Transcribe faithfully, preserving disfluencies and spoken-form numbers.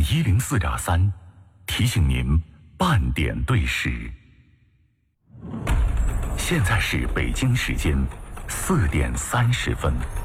一零四点三，提醒您半点对时。现在是北京时间四点三十分。